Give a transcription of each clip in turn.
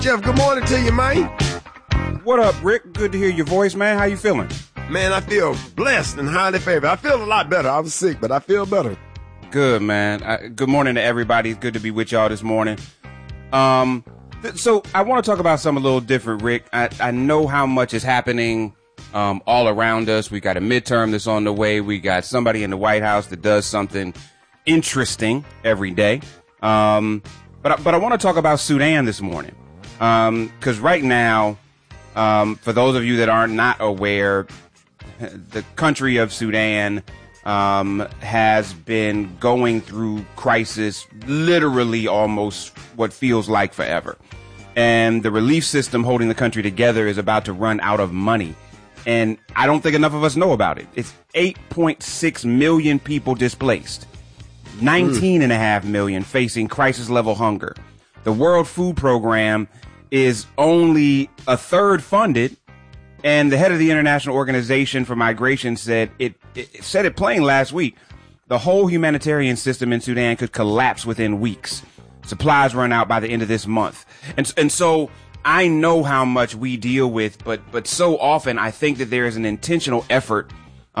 Jeff, good morning to you, man. What up, Rick? Good to hear your voice, man. How you feeling? Man, I feel blessed and highly favored. I feel a lot better. I was sick, but I feel better. Good, man. Good morning to everybody. It's good to be with y'all this morning. So I want to talk about something a little different, Rick. I know how much is happening all around us. We got a midterm that's on the way. We got somebody in the White House that does something interesting every day. But I want to talk about Sudan this morning. Because right now, for those of you that are not aware, the country of Sudan has been going through crisis literally almost what feels like forever. And the relief system holding the country together is about to run out of money. And I don't think enough of us know about it. It's 8.6 million people displaced, 19.5 million facing crisis level hunger. The World Food Program is only a third funded, and the head of the International Organization for Migration said it said it plain last week. The whole humanitarian system in Sudan could collapse within weeks. Supplies run out by the end of this month. And so I know how much we deal with, but so often I think that there is an intentional effort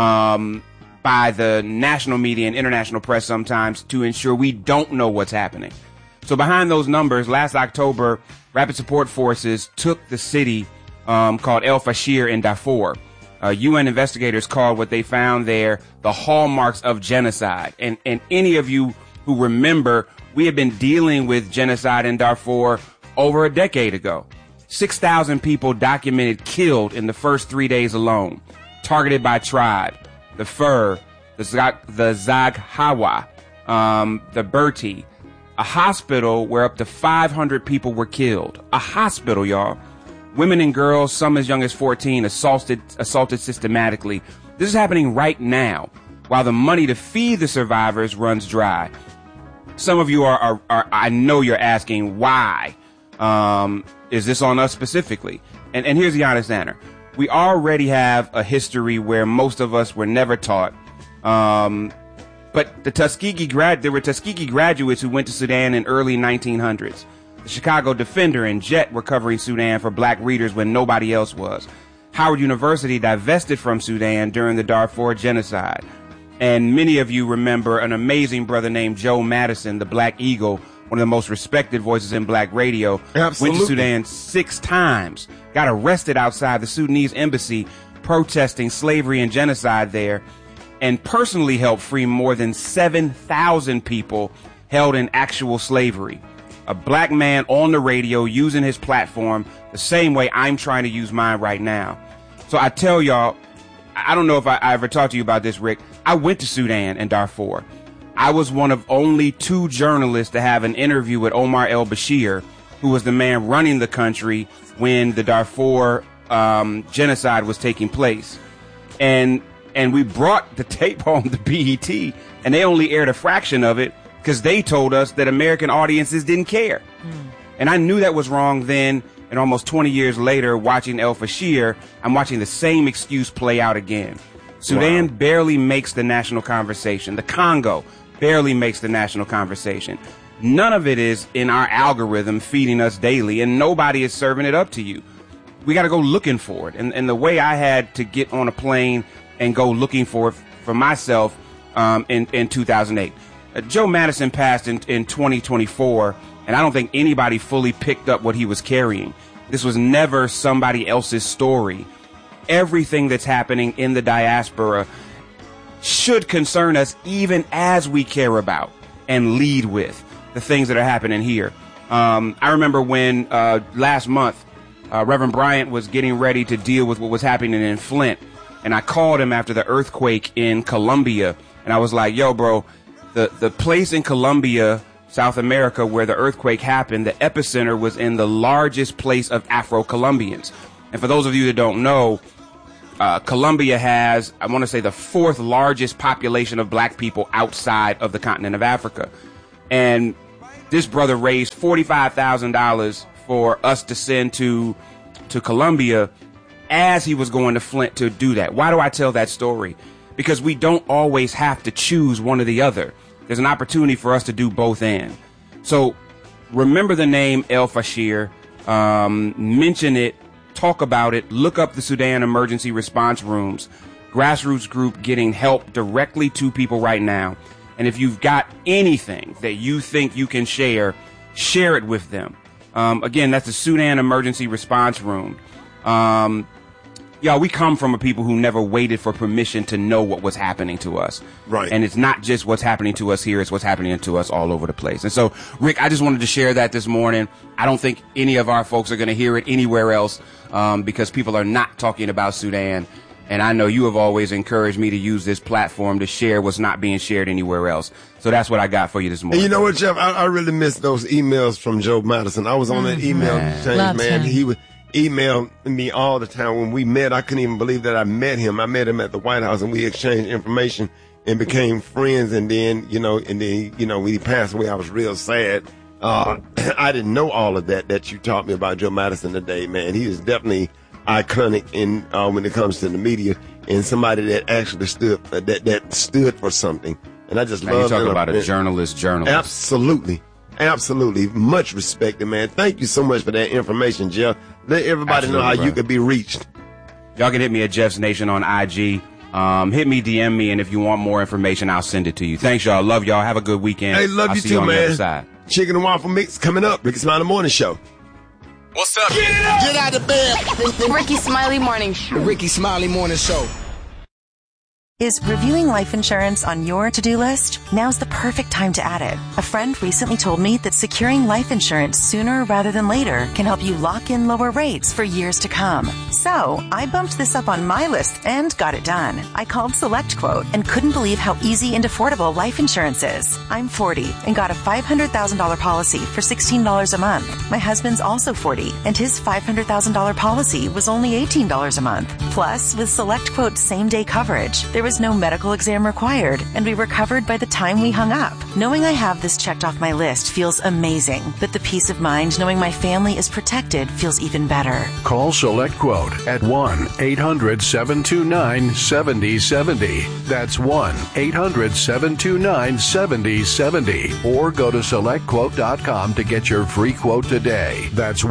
by the national media and international press sometimes to ensure we don't know what's happening. So behind those numbers, last October, Rapid Support Forces took the city called El Fasher in Darfur. UN investigators called what they found there the hallmarks of genocide. And any of you who remember, we have been dealing with genocide in Darfur over a decade ago. 6,000 people documented killed in the first 3 days alone, targeted by tribe, the Fur, the Zaghawa, the Berti. A hospital where up to 500 people were killed. A hospital, y'all. Women and girls, some as young as 14, assaulted systematically. This is happening right now, while the money to feed the survivors runs dry. Some of you are I know you're asking why. Is this on us specifically? And here's the honest answer. We already have a history where most of us were never taught. But there were Tuskegee graduates who went to Sudan in early 1900s. The Chicago Defender and Jet were covering Sudan for black readers when nobody else was. Howard University divested from Sudan during the Darfur genocide. And many of you remember an amazing brother named Joe Madison, the Black Eagle, one of the most respected voices in black radio. Absolutely. Went to Sudan 6 times, got arrested outside the Sudanese embassy protesting slavery and genocide there, and personally helped free more than 7,000 people held in actual slavery. A black man on the radio using his platform the same way I'm trying to use mine right now. So I tell y'all, I don't know if I ever talked to you about this, Rick. I went to Sudan and Darfur. I was one of only 2 journalists to have an interview with Omar el-Bashir, who was the man running the country when the Darfur genocide was taking place. And we brought the tape home to BET, and they only aired a fraction of it because they told us that American audiences didn't care. And I knew that was wrong then, and almost 20 years later, watching El Fasher, I'm watching the same excuse play out again. Sudan barely makes the national conversation. The Congo barely makes the national conversation. None of it is in our algorithm feeding us daily, and nobody is serving it up to you. We got to go looking for it. And the way I had to get on a plane and go looking for it for myself in 2008. Joe Madison passed in 2024, and I don't think anybody fully picked up what he was carrying. This was never somebody else's story. Everything that's happening in the diaspora should concern us even as we care about and lead with the things that are happening here. I remember when last month, Reverend Bryant was getting ready to deal with what was happening in Flint. And I called him after the earthquake in Colombia. And I was like, yo, bro, the place in Colombia, South America, where the earthquake happened, the epicenter was in the largest place of Afro-Colombians. And for those of you that don't know, Colombia has, I want to say, the 4th largest population of black people outside of the continent of Africa. And this brother raised $45,000 for us to send to Colombia as he was going to Flint to do that. Why do I tell that story? Because we don't always have to choose one or the other. There's an opportunity for us to do both and. So remember the name El Fasher. mention it, talk about it, look up the Sudan emergency response rooms, grassroots group getting help directly to people right now. And if you've got anything that you think you can share it with them. Again, that's the Sudan emergency response room. Y'all, we come from a people who never waited for permission to know what was happening to us. Right. And it's not just what's happening to us here, it's what's happening to us all over the place. And so, Rick, I just wanted to share that this morning. I don't think any of our folks are going to hear it anywhere else, because people are not talking about Sudan. And I know you have always encouraged me to use this platform to share what's not being shared anywhere else. So that's what I got for you this morning. And you know what, Jeff? I really miss those emails from Joe Madison. I was on that email chain, man. He would email me all the time. When we met, I couldn't even believe that I met him. I met him at the White House, and we exchanged information and became friends. And then, when he passed away, I was real sad. I didn't know all of that you taught me about Joe Madison today, man. He is definitely iconic in when it comes to the media, and somebody that actually stood for something. And I just love. You talk about a journalist. Absolutely. Much respected, man. Thank you so much for that information, Jeff. Let everybody know how you could be reached. Y'all can hit me at Jeff's Nation on IG. Hit me, DM me, and if you want more information, I'll send it to you. Thanks, y'all. Love y'all. Have a good weekend. Hey, love I'll you see too, on man. The other side. Chicken and waffle mix coming up. Ricky Smiley Morning Show. What's up? Get it up! Get out of bed! The Ricky Smiley Morning Show. The Ricky Smiley Morning Show. Is reviewing life insurance on your to-do list? Now's the perfect time to add it. A friend recently told me that securing life insurance sooner rather than later can help you lock in lower rates for years to come. So I bumped this up on my list and got it done. I called SelectQuote and couldn't believe how easy and affordable life insurance is. I'm 40 and got a $500,000 policy for $16 a month. My husband's also 40 and his $500,000 policy was only $18 a month. Plus, with SelectQuote's same-day coverage, there was no medical exam required, and we were covered by the time we hung up. Knowing I have this checked off my list feels amazing, but the peace of mind knowing my family is protected feels even better. Call SelectQuote at 1-800-729-7070. That's 1-800-729-7070. Or go to SelectQuote.com to get your free quote today. That's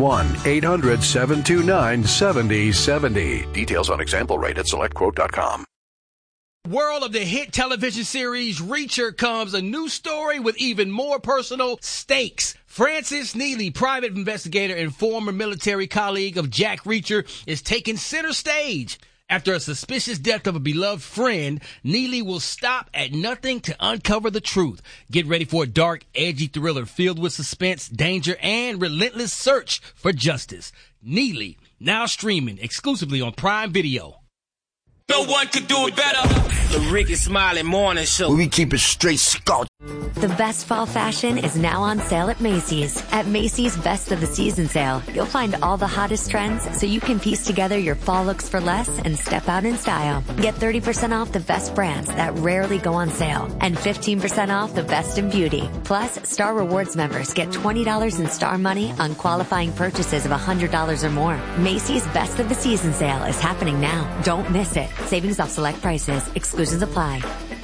1-800-729-7070. Details on example rate at SelectQuote.com. World of the hit television series Reacher comes a new story with even more personal stakes. Francis Neely, private investigator and former military colleague of Jack Reacher, is taking center stage. After a suspicious death of a beloved friend, Neely will stop at nothing to uncover the truth. Get ready for a dark, edgy thriller filled with suspense, danger, and relentless search for justice. Neely, now streaming exclusively on Prime Video. No one could do it better. The Ricky Smiley Morning Show. We keep it straight Scott. The best fall fashion is now on sale at Macy's. At Macy's Best of the Season sale, you'll find all the hottest trends so you can piece together your fall looks for less and step out in style. Get 30% off the best brands that rarely go on sale and 15% off the best in beauty. Plus, Star Rewards members get $20 in Star money on qualifying purchases of $100 or more. Macy's Best of the Season sale is happening now. Don't miss it. Savings off select prices. Exclusions apply.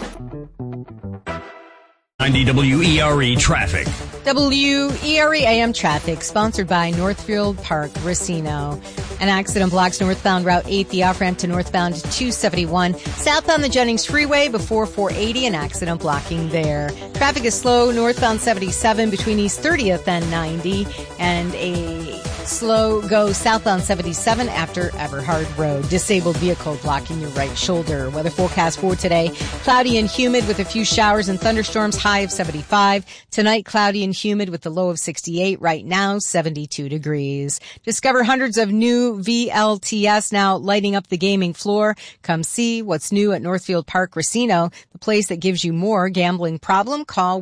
90 WERE traffic. WERE AM traffic sponsored by Northfield Park Racino. An accident blocks northbound Route 8, the off-ramp to northbound 271. Southbound the Jennings Freeway before 480, an accident blocking there. Traffic is slow northbound 77 between East 30th and 90, and a slow go southbound 77 after Everhard Road. Disabled vehicle blocking your right shoulder. Weather forecast for today, cloudy and humid with a few showers and thunderstorms, high of 75. Tonight, cloudy and humid with the low of 68. Right now, 72 degrees. Discover hundreds of new VLTS now lighting up the gaming floor. Come see what's new at Northfield Park Racino, the place that gives you more. Gambling problem? Call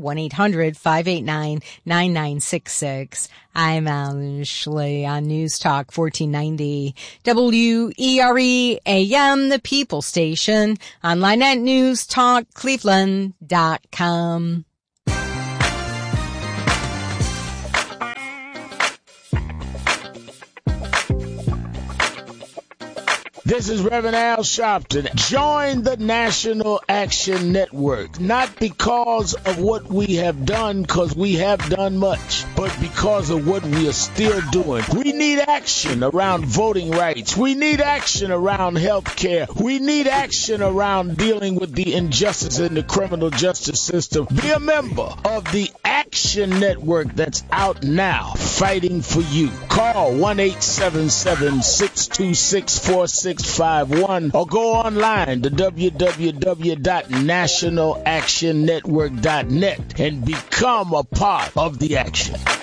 1-800-589-9966. I'm Alan Schley on News Talk 1490 WERE AM, the People Station. Online at newstalkcleveland.com. This is Reverend Al Sharpton. Join the National Action Network, not because of what we have done, because we have done much, but because of what we are still doing. We need action around voting rights. We need action around health care. We need action around dealing with the injustice in the criminal justice system. Be a member of the Action Network that's out now fighting for you. Call 1-877-626-4651 or go online to www.nationalactionnetwork.net and become a part of the action.